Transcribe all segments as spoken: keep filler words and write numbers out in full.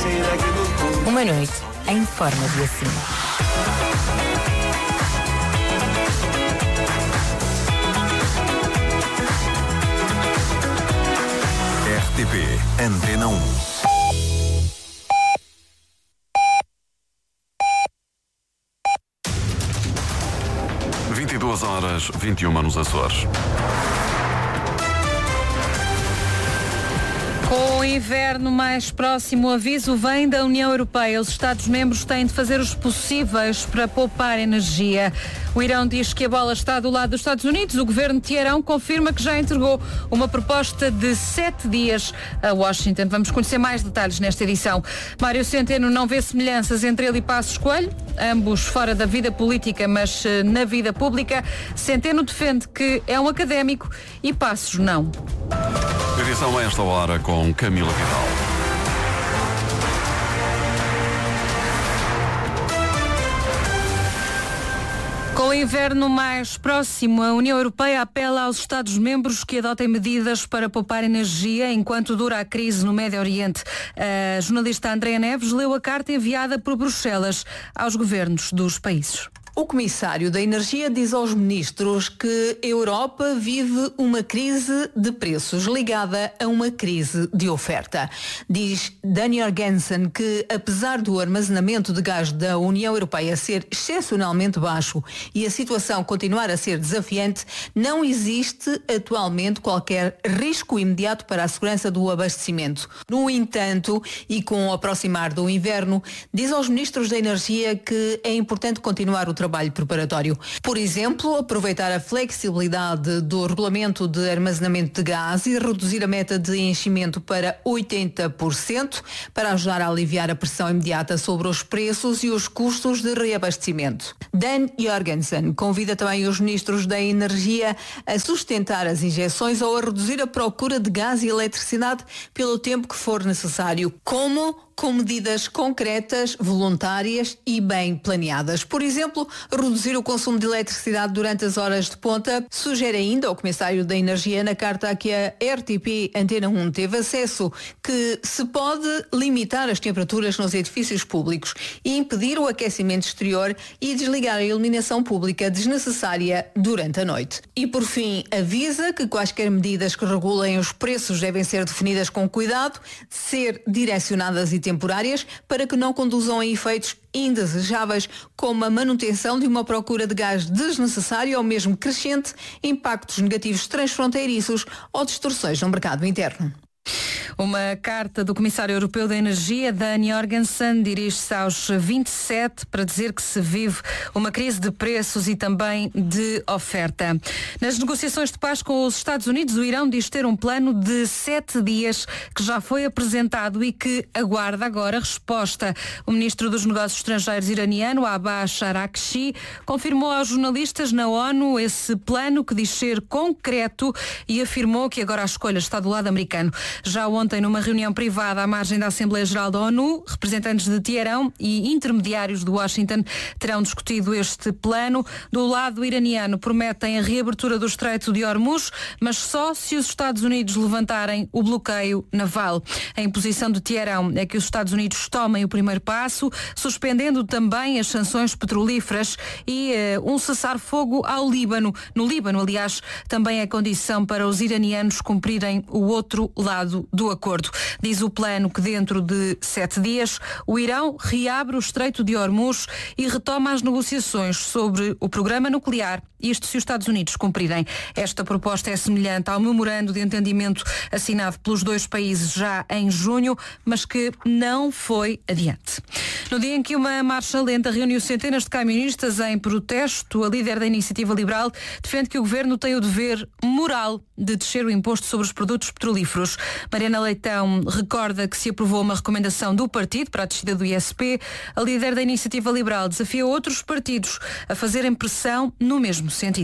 Uma noite em forma de assim. R T P Antena um. vinte e duas horas, vinte e uma nos Açores. Com o inverno mais próximo, o aviso vem da União Europeia. Os Estados-membros têm de fazer os possíveis para poupar energia. O Irão diz que a bola está do lado dos Estados Unidos. O governo de Teherão confirma que já entregou uma proposta de sete dias a Washington. Vamos conhecer mais detalhes nesta edição. Mário Centeno não vê semelhanças entre ele e Passos Coelho, ambos fora da vida política, mas na vida pública. Centeno defende que é um académico e Passos não. Edição a esta hora com Camila Vidal. Com o inverno mais próximo, a União Europeia apela aos Estados-membros que adotem medidas para poupar energia enquanto dura a crise no Médio Oriente. A jornalista Andréa Neves leu a carta enviada por Bruxelas aos governos dos países. O comissário da Energia diz aos ministros que a Europa vive uma crise de preços ligada a uma crise de oferta. Diz Dan Jorgensen que, apesar do armazenamento de gás da União Europeia ser excepcionalmente baixo e a situação continuar a ser desafiante, não existe atualmente qualquer risco imediato para a segurança do abastecimento. No entanto, e com o aproximar do inverno, diz aos ministros da Energia que é importante continuar o trabalho trabalho preparatório. Por exemplo, aproveitar a flexibilidade do regulamento de armazenamento de gás e reduzir a meta de enchimento para oitenta por cento para ajudar a aliviar a pressão imediata sobre os preços e os custos de reabastecimento. Dan Jorgensen convida também os ministros da Energia a sustentar as injeções ou a reduzir a procura de gás e eletricidade pelo tempo que for necessário, como com medidas concretas, voluntárias e bem planeadas. Por exemplo, reduzir o consumo de eletricidade durante as horas de ponta. Sugere ainda o comissário da Energia na carta a que a R T P Antena um teve acesso que se pode limitar as temperaturas nos edifícios públicos e impedir o aquecimento exterior e desligar a iluminação pública desnecessária durante a noite. E por fim, avisa que quaisquer medidas que regulem os preços devem ser definidas com cuidado, ser direcionadas e temporárias para que não conduzam a efeitos indesejáveis, como a manutenção de uma procura de gás desnecessária ou mesmo crescente, impactos negativos transfronteiriços ou distorções no mercado interno. Uma carta do Comissário Europeu da Energia, Dan Jorgensen, dirige-se aos vinte e sete para dizer que se vive uma crise de preços e também de oferta. Nas negociações de paz com os Estados Unidos, o Irão diz ter um plano de sete dias que já foi apresentado e que aguarda agora resposta. O Ministro dos Negócios Estrangeiros iraniano, Abbas Araghchi, confirmou aos jornalistas na ONU esse plano que diz ser concreto e afirmou que agora a escolha está do lado americano. Já ontem, numa reunião privada à margem da Assembleia Geral da ONU, representantes de Teherão e intermediários de Washington terão discutido este plano. Do lado iraniano, prometem a reabertura do Estreito de Hormuz, mas só se os Estados Unidos levantarem o bloqueio naval. A imposição de Teherão é que os Estados Unidos tomem o primeiro passo, suspendendo também as sanções petrolíferas e uh, um cessar-fogo ao Líbano. No Líbano, aliás, também é condição para os iranianos cumprirem o outro lado do acordo. Diz o plano que dentro de sete dias o Irão reabre o Estreito de Hormuz e retoma as negociações sobre o programa nuclear, isto se os Estados Unidos cumprirem. Esta proposta é semelhante ao memorando de entendimento assinado pelos dois países já em junho, mas que não foi adiante. No dia em que uma marcha lenta reuniu centenas de camionistas em protesto, a líder da Iniciativa Liberal defende que o governo tem o dever moral de descer o imposto sobre os produtos petrolíferos. Mariana Leitão recorda que se aprovou uma recomendação do partido para a descida do I S P. A líder da Iniciativa Liberal desafia outros partidos a fazerem pressão no mesmo sentido.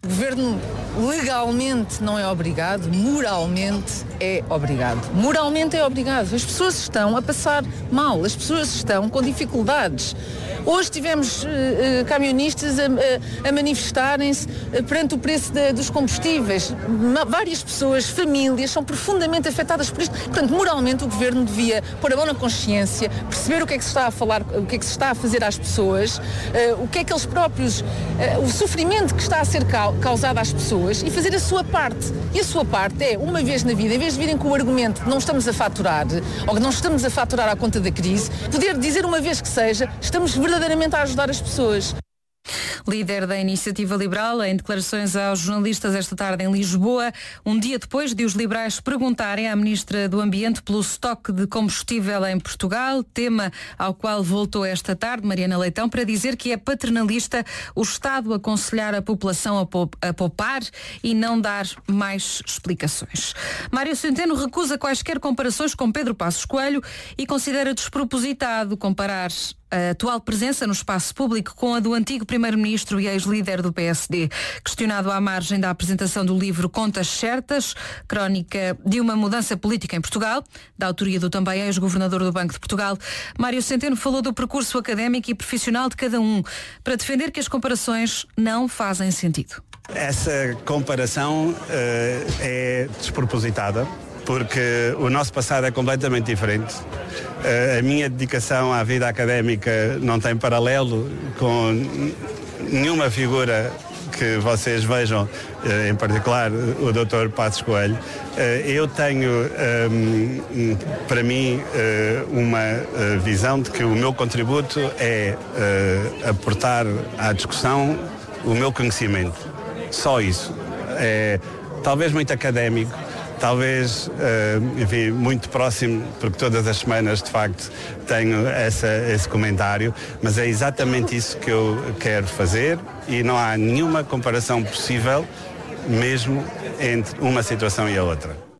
O governo legalmente não é obrigado, moralmente é obrigado. Moralmente é obrigado. As pessoas estão a passar mal, as pessoas estão com dificuldades. Hoje tivemos uh, uh, camionistas a, a, a manifestarem-se uh, perante o preço de, dos combustíveis. Ma- várias pessoas, famílias, são profundamente afetadas por isto. Portanto, moralmente o governo devia pôr a mão na consciência, perceber o que é que se está a falar, o que é que se está a fazer às pessoas, uh, o que é que eles próprios, uh, o sofrimento que está a ser ca- causado às pessoas e fazer a sua parte. E a sua parte é, uma vez na vida, em vez de virem com o argumento que não estamos a faturar, ou que não estamos a faturar à conta da crise, poder dizer uma vez que seja, estamos verdadeiramente a ajudar as pessoas. Líder da Iniciativa Liberal, em declarações aos jornalistas esta tarde em Lisboa, um dia depois de os liberais perguntarem à Ministra do Ambiente pelo estoque de combustível em Portugal, tema ao qual voltou esta tarde Mariana Leitão para dizer que é paternalista o Estado aconselhar a população a poupar e não dar mais explicações. Mário Centeno recusa quaisquer comparações com Pedro Passos Coelho e considera despropositado comparar a atual presença no espaço público com a do antigo primeiro-ministro e ex-líder do P S D. Questionado à margem da apresentação do livro Contas Certas, crónica de uma mudança política em Portugal, da autoria do também ex-governador do Banco de Portugal, Mário Centeno falou do percurso académico e profissional de cada um, para defender que as comparações não fazem sentido. Essa comparação uh, é despropositada, porque o nosso passado é completamente diferente. Uh, a minha dedicação à vida académica não tem paralelo com nenhuma figura que vocês vejam, uh, em particular o doutor Passos Coelho. Uh, eu tenho, um, para mim, uh, uma uh, visão de que o meu contributo é uh, aportar à discussão o meu conhecimento. Só isso. É talvez muito académico, talvez, uh, enfim, muito próximo, porque todas as semanas, de facto, tenho essa, esse comentário, mas é exatamente isso que eu quero fazer e não há nenhuma comparação possível, mesmo entre uma situação e a outra.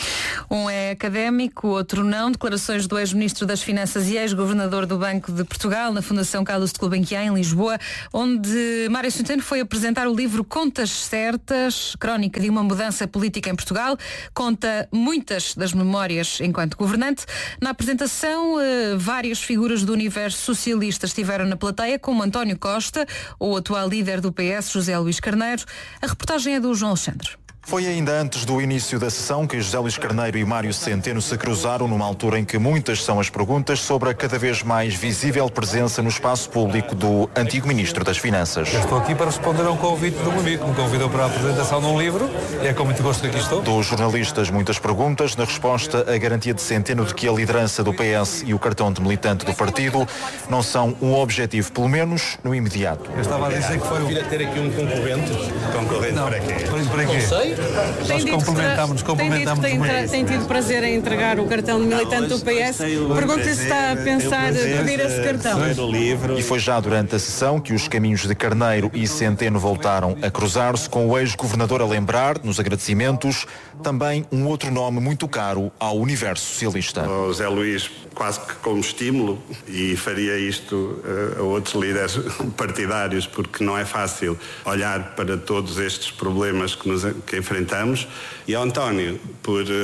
Um é académico, o outro não. Declarações do ex-ministro das Finanças e ex-governador do Banco de Portugal na Fundação Carlos de Gulbenkian, em Lisboa, onde Mário Centeno foi apresentar o livro Contas Certas, crónica de uma mudança política em Portugal. Conta muitas das memórias enquanto governante. Na apresentação, várias figuras do universo socialista estiveram na plateia, como António Costa, o atual líder do P S, José Luís Carneiro. A reportagem é do João Alexandre. Foi ainda antes do início da sessão que José Luís Carneiro e Mário Centeno se cruzaram numa altura em que muitas são as perguntas sobre a cada vez mais visível presença no espaço público do antigo Ministro das Finanças. Eu estou aqui para responder a um convite de um amigo que me convidou para a apresentação de um livro e é com muito gosto que aqui estou. Dos jornalistas, muitas perguntas. Na resposta, a garantia de Centeno de que a liderança do P S e o cartão de militante do partido não são um objetivo, pelo menos no imediato. Eu estava a dizer que foi um... vir a ter aqui um concorrente. Concorrente não, para quê? Para, para quê? Não sei. Nós complementamos, complementamos tem, dito tem, tem tido prazer em entregar o cartão de militante do P S. Pergunto-lhe se está a pensar pedir esse cartão. E foi já durante a sessão que os caminhos de Carneiro e Centeno voltaram a cruzar-se, com o ex-governador a lembrar, nos agradecimentos, também um outro nome muito caro ao universo socialista. O Zé Luís, quase que como estímulo, e faria isto uh, a outros líderes partidários, porque não é fácil olhar para todos estes problemas que, nos, que enfrentamos, e ao António por uh,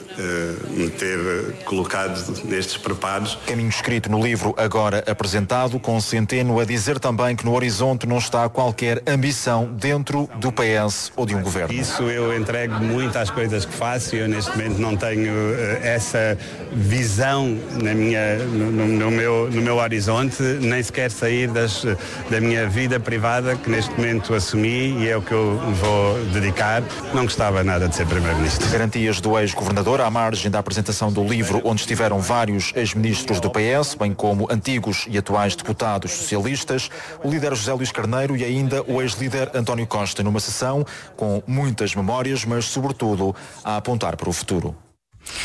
uh, me ter colocado nestes preparos. Caminho escrito no livro agora apresentado, com Centeno a dizer também que no horizonte não está qualquer ambição dentro do P S ou de um governo. Isso eu entrego muito às coisas que faço e eu neste momento não tenho uh, essa visão na minha, no, no, meu, no meu horizonte, nem sequer sair das, da minha vida privada, que neste momento assumi e é o que eu vou dedicar. Não gostava nada de ser Primeiro-Ministro. Garantias do ex-governador à margem da apresentação do livro, onde estiveram vários ex-ministros do P S, bem como antigos e atuais deputados socialistas, o líder José Luís Carneiro e ainda o ex-líder António Costa, numa sessão com muitas memórias, mas sobretudo a apontar para o futuro.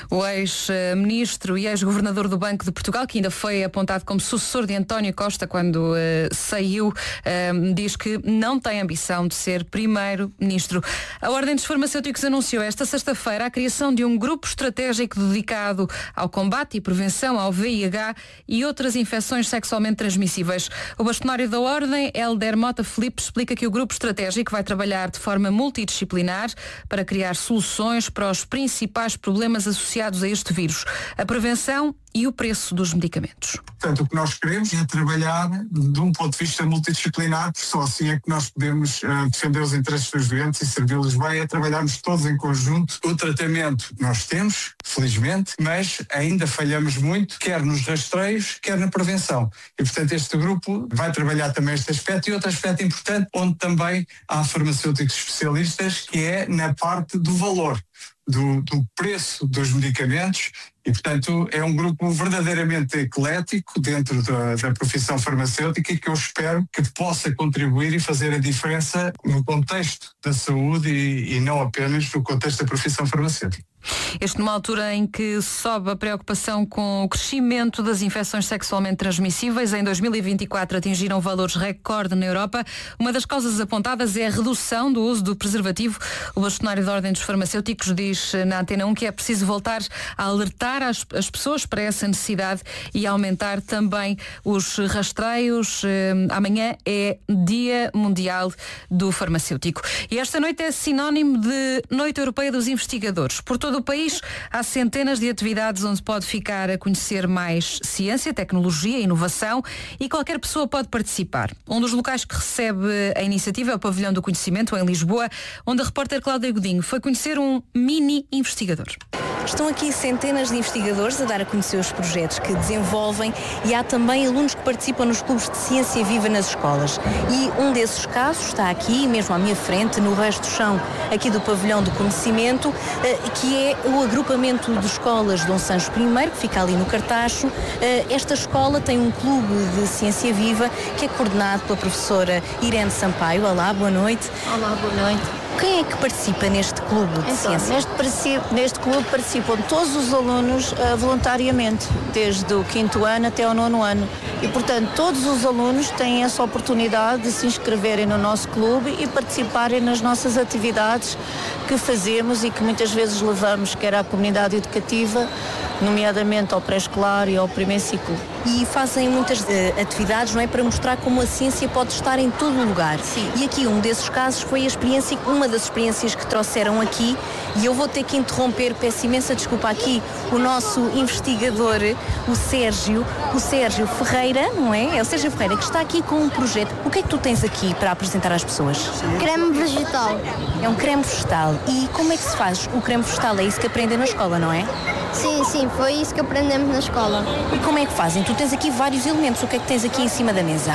O ex-ministro e ex-governador do Banco de Portugal, que ainda foi apontado como sucessor de António Costa quando uh, saiu, uh, diz que não tem ambição de ser primeiro-ministro. A Ordem dos Farmacêuticos anunciou esta sexta-feira a criação de um grupo estratégico dedicado ao combate e prevenção ao V I H e outras infecções sexualmente transmissíveis. O bastonário da Ordem, Helder Mota Filipe, explica que o grupo estratégico vai trabalhar de forma multidisciplinar para criar soluções para os principais problemas associados a este vírus, a prevenção e o preço dos medicamentos. Portanto, o que nós queremos é trabalhar de um ponto de vista multidisciplinar, porque só assim é que nós podemos uh, defender os interesses dos doentes e servi-los bem, é trabalharmos todos em conjunto. O tratamento nós temos, felizmente, mas ainda falhamos muito, quer nos rastreios, quer na prevenção. E, portanto, este grupo vai trabalhar também este aspecto e outro aspecto importante, onde também há farmacêuticos especialistas, que é na parte do valor. Do, do preço dos medicamentos e, portanto, é um grupo verdadeiramente eclético dentro da, da profissão farmacêutica e que eu espero que possa contribuir e fazer a diferença no contexto da saúde e, e não apenas no contexto da profissão farmacêutica. Este numa altura em que sobe a preocupação com o crescimento das infecções sexualmente transmissíveis. Em dois mil e vinte e quatro atingiram valores recorde na Europa. Uma das causas apontadas é a redução do uso do preservativo. O bastonário da Ordem dos Farmacêuticos diz na Antena um que é preciso voltar a alertar as, as pessoas para essa necessidade e aumentar também os rastreios. Amanhã é Dia Mundial do Farmacêutico. E esta noite é sinónimo de Noite Europeia dos Investigadores. Por todo o país há centenas de atividades onde pode ficar a conhecer mais ciência, tecnologia, inovação e qualquer pessoa pode participar. Um dos locais que recebe a iniciativa é o Pavilhão do Conhecimento, em Lisboa, onde a repórter Cláudia Godinho foi conhecer um mini investigador. Estão aqui centenas de investigadores a dar a conhecer os projetos que desenvolvem e há também alunos que participam nos clubes de ciência viva nas escolas. E um desses casos está aqui, mesmo à minha frente, no resto do chão, aqui do Pavilhão do Conhecimento, que é o agrupamento de escolas Dom Sancho I, que fica ali no Cartacho. Esta escola tem um clube de ciência viva que é coordenado pela professora Irene Sampaio. Olá, boa noite. Olá, boa noite. Quem é que participa neste clube de então, ciência? Neste, neste clube participam todos os alunos uh, voluntariamente, desde o quinto ano até o nono ano. E, portanto, todos os alunos têm essa oportunidade de se inscreverem no nosso clube e participarem nas nossas atividades que fazemos e que muitas vezes levamos, quer à comunidade educativa, nomeadamente ao pré-escolar e ao primeiro ciclo. E fazem muitas uh, atividades, não é, para mostrar como a ciência pode estar em todo o lugar. Sim. E aqui um desses casos foi a experiência, uma das experiências que trouxeram aqui, e eu vou ter que interromper, peço imensa desculpa aqui, o nosso investigador, o Sérgio, o Sérgio Ferreira, não é? É o Sérgio Ferreira que está aqui com um projeto. O que é que tu tens aqui para apresentar às pessoas? Creme vegetal. É um creme vegetal. E como é que se faz o creme vegetal? É isso que aprendem na escola, não é? Sim, sim, foi isso que aprendemos na escola. E como é que fazem? Tu tens aqui vários elementos. O que é que tens aqui em cima da mesa?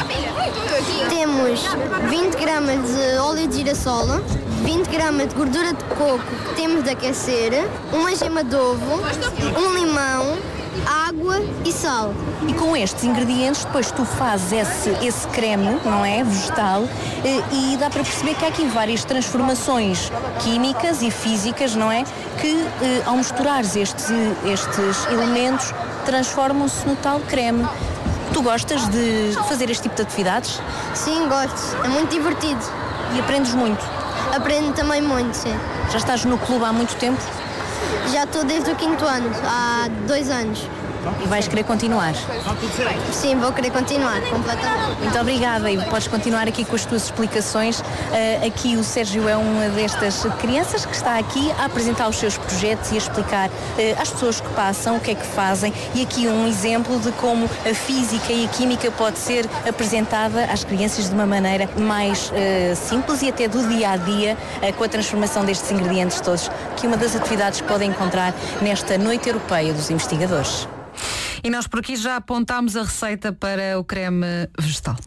Temos vinte gramas de óleo de girassol, vinte gramas de gordura de coco que temos de aquecer, uma gema de ovo, um limão, água e sal. E com estes ingredientes depois tu fazes esse, esse creme, não é? Vegetal, e, e dá para perceber que há aqui várias transformações químicas e físicas, não é? Que ao misturares estes, estes elementos transformam-se no tal creme. Tu gostas de fazer este tipo de atividades? Sim, gosto. É muito divertido. E aprendes muito? Aprendo também muito, sim. Já estás no clube há muito tempo? Já estou desde o quinto ano, há dois anos. E vais querer continuar? Sim, vou querer continuar, completamente. Muito obrigada e podes continuar aqui com as tuas explicações. Uh, aqui o Sérgio é uma destas crianças que está aqui a apresentar os seus projetos e a explicar uh, às pessoas que passam o que é que fazem, e aqui um exemplo de como a física e a química pode ser apresentada às crianças de uma maneira mais uh, simples e até do dia a dia, uh, com a transformação destes ingredientes todos, que é uma das atividades que podem encontrar nesta Noite Europeia dos Investigadores. E nós por aqui já apontámos a receita para o creme vegetal.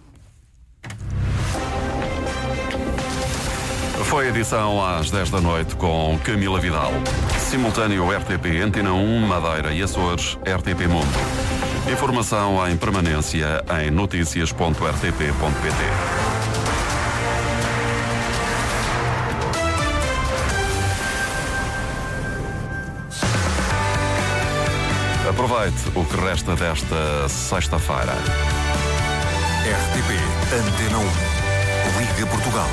Foi a edição às dez da noite com Camila Vidal. Simultâneo R T P, Antena um, Madeira e Açores, R T P Mundo. Informação em permanência em notícias ponto r t p ponto p t. Aproveite o que resta desta sexta-feira. R T P Antena um. Liga Portugal.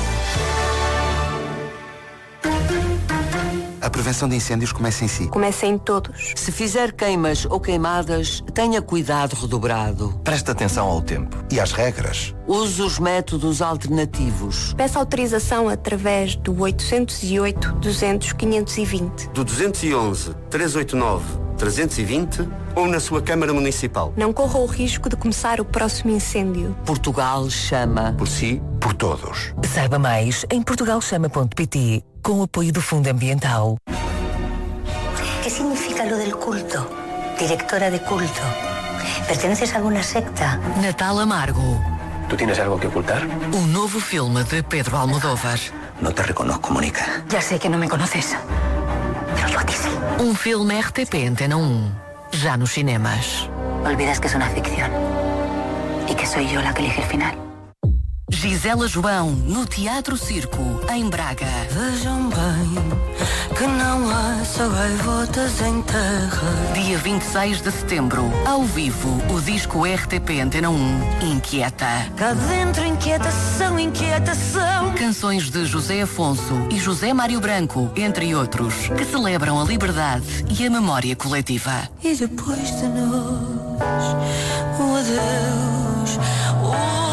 A prevenção de incêndios começa em si. Começa em todos. Se fizer queimas ou queimadas, tenha cuidado redobrado. Preste atenção ao tempo e às regras. Use os métodos alternativos. Peça autorização através do oitocentos e oito, duzentos, quinhentos e vinte. Do duzentos e onze, trezentos e oitenta e nove, trezentos e vinte ou na sua Câmara Municipal. Não corra o risco de começar o próximo incêndio. Portugal chama. Por si, por todos. Saiba mais em portugal chama ponto pt, com o apoio do Fundo Ambiental. ¿Qué significa lo del culto? Directora de culto. ¿Perteneces a alguna secta? Natal Amargo. ¿Tú tienes algo que ocultar? Um novo filme de Pedro Almodóvar. No te reconozco, Mónica. Ya sé que no me conoces, pero yo a ti sí. Um filme R T P Antena um. Já nos cinemas. Olvidas que es una ficción y que soy yo la que elige el final. Gisela João, no Teatro Circo, em Braga. Vejam bem que não há só gaivotas em terra. Dia vinte e seis de setembro, ao vivo, o disco R T P Antena um, Inquieta. Cá dentro, inquietação, inquietação. Canções de José Afonso e José Mário Branco, entre outros, que celebram a liberdade e a memória coletiva. E depois de nós, o adeus, o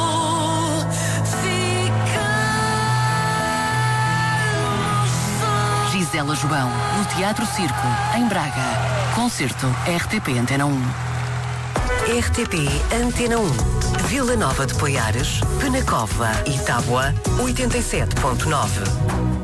Gisela João, no Teatro Circo, em Braga. Concerto R T P Antena um. R T P Antena um. Vila Nova de Poiares, Penacova e Tábua, oitenta e sete ponto nove.